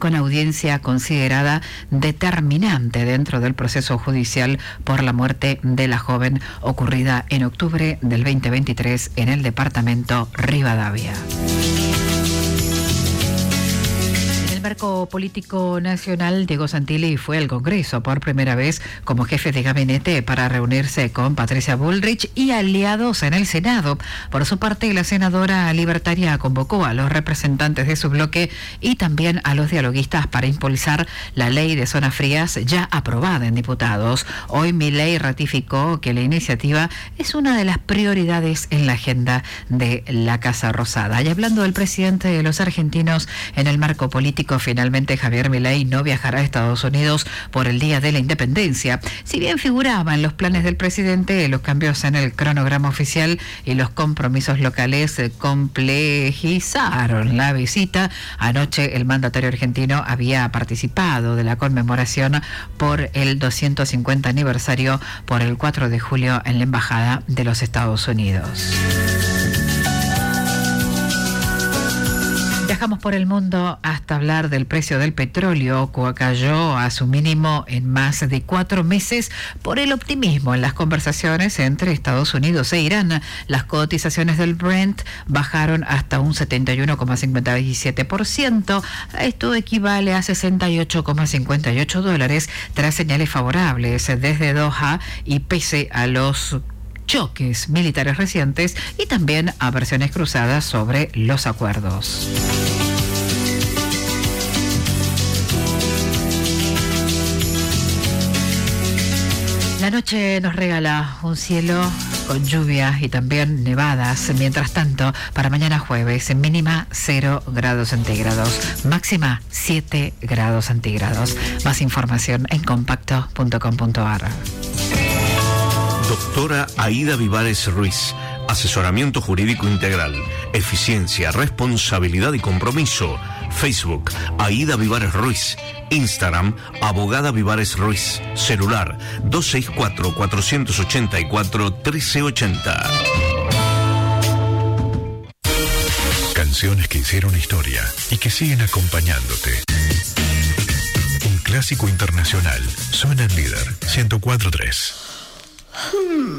con audiencia considerada determinante dentro del proceso judicial por la muerte de la joven ocurrida en octubre del 2023 en el departamento Rivadavia. El marco político nacional, Diego Santilli fue al Congreso por primera vez como jefe de gabinete para reunirse con Patricia Bullrich y aliados en el Senado. Por su parte, la senadora libertaria convocó a los representantes de su bloque y también a los dialoguistas para impulsar la ley de zonas frías ya aprobada en diputados. Hoy Milei ratificó que la iniciativa es una de las prioridades en la agenda de la Casa Rosada. Y hablando del presidente de los argentinos en el marco político, finalmente Javier Milei no viajará a Estados Unidos por el Día de la Independencia. Si bien figuraba en los planes del presidente, los cambios en el cronograma oficial y los compromisos locales complejizaron la visita. Anoche el mandatario argentino había participado de la conmemoración por el 250 aniversario por el 4 de julio en la Embajada de los Estados Unidos. Viajamos por el mundo hasta hablar del precio del petróleo, que cayó a su mínimo en más de 4 meses por el optimismo en las conversaciones entre Estados Unidos e Irán. Las cotizaciones del Brent bajaron hasta un 71,57%. Esto equivale a $68,58 tras señales favorables desde Doha y pese a los choques militares recientes y también a versiones cruzadas sobre los acuerdos. La noche nos regala un cielo con lluvia y también nevadas. Mientras tanto, para mañana jueves, mínima 0 grados centígrados, máxima 7 grados centígrados. Más información en compacto.com.ar. Doctora Aida Vivares Ruiz. Asesoramiento jurídico integral. Eficiencia, responsabilidad y compromiso. Facebook, Aida Vivares Ruiz. Instagram, Abogada Vivares Ruiz. Celular, 264-484-1380. Canciones que hicieron historia y que siguen acompañándote. Un clásico internacional. Suena en Líder 104.3.